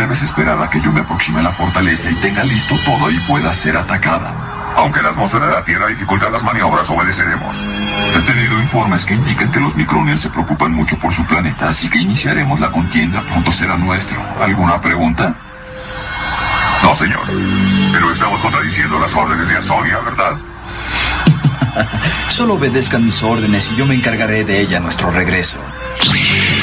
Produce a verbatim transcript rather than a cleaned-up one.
debes esperar a que yo me aproxime a la fortaleza y tenga listo todo y pueda ser atacada. Aunque la atmósfera de la Tierra dificulta las maniobras, obedeceremos. He tenido informes que indican que los Micronians se preocupan mucho por su planeta, así que iniciaremos la contienda. Pronto será nuestro. ¿Alguna pregunta? No, señor. Pero estamos contradiciendo las órdenes de Asoria, ¿verdad? Solo obedezcan mis órdenes y yo me encargaré de ella a nuestro regreso.